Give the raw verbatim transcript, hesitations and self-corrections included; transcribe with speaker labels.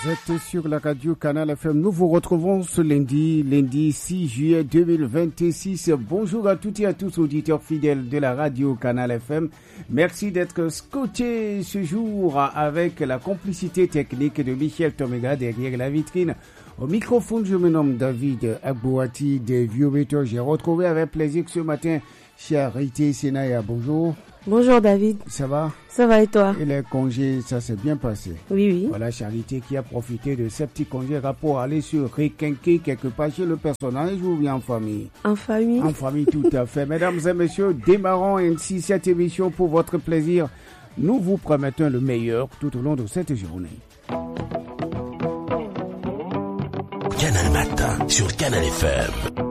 Speaker 1: Vous êtes sur la radio Canal F M. Nous vous retrouvons ce lundi, lundi six juillet deux mille vingt-six. Bonjour à toutes et à tous, auditeurs fidèles de la radio Canal F M. Merci d'être scotchés ce jour avec la complicité technique de Michel Tomega derrière la vitrine. Au microphone, je me nomme David Agbouati de Vieux-Béton. J'ai retrouvé avec plaisir ce matin Charité Senaya. Bonjour.
Speaker 2: Bonjour David.
Speaker 1: Ça va?
Speaker 2: Ça va et toi?
Speaker 1: Et les congés, ça s'est bien passé?
Speaker 2: Oui, oui.
Speaker 1: Voilà Charité qui a profité de ces petits congés pour aller se requinquer quelque part chez le personnage ou bien en famille?
Speaker 2: En famille.
Speaker 1: En famille, tout à fait. Mesdames et messieurs, démarrons ainsi cette émission pour votre plaisir. Nous vous promettons le meilleur tout au long de cette journée.
Speaker 3: Canal Matin sur Canal F M.